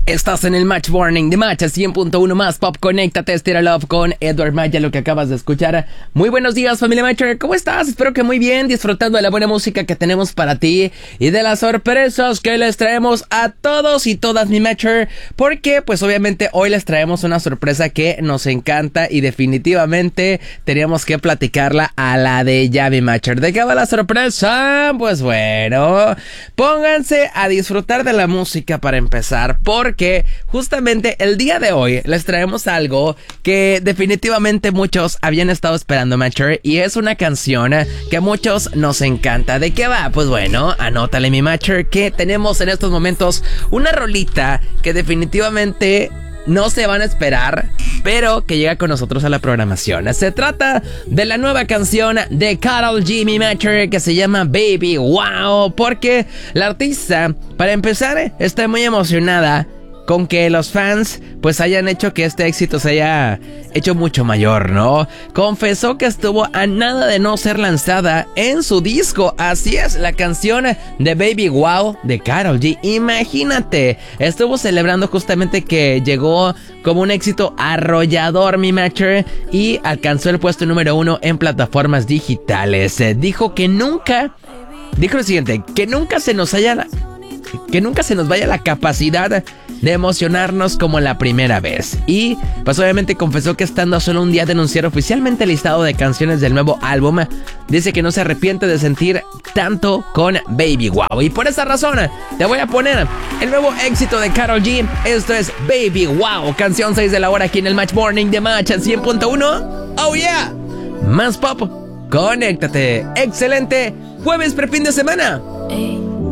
Estás en el Match Morning de Match 100.1 más Pop. Conéctate, Stereo Love con Edward Maya, lo que acabas de escuchar. Muy buenos días, familia Matcher. ¿Cómo estás? Espero que muy bien, disfrutando de la buena música que tenemos para ti y de las sorpresas que les traemos a todos y todas, mi Matcher. Porque, pues obviamente, hoy les traemos una sorpresa que nos encanta y definitivamente teníamos que platicarla a la de ya, mi Matcher. ¿De qué va la sorpresa? Pues bueno, pónganse a disfrutar de la música para empezar, porque justamente el día de hoy les traemos algo que definitivamente muchos habían estado esperando, Matcher, y es una canción que a muchos nos encanta. ¿De qué va? Pues bueno, anótale, mi Matcher, que tenemos en estos momentos una rolita que definitivamente no se van a esperar, pero que llega con nosotros a la programación. Se trata de la nueva canción de Karol G, mi Matcher, que se llama Baby Wow, porque la artista, para empezar, está muy emocionada con que los fans pues hayan hecho que este éxito se haya hecho mucho mayor, ¿no? Confesó que estuvo a nada de no ser lanzada en su disco. Así es, la canción de Baby Wow de Karol G. Imagínate, estuvo celebrando justamente que llegó como un éxito arrollador, mi Matcher, y alcanzó el puesto número 1 en plataformas digitales. Dijo lo siguiente, que nunca se nos vaya la capacidad de emocionarnos como la primera vez. Y pues obviamente confesó que estando a solo un día de anunciar oficialmente el listado de canciones del nuevo álbum, dice que no se arrepiente de sentir tanto con Baby Wow. Y por esa razón te voy a poner el nuevo éxito de Karol G. Esto es Baby Wow, canción 6 de la hora aquí en el Match Morning de Match 100.1. Oh yeah, más pop, conéctate. Excelente jueves, prefin de semana.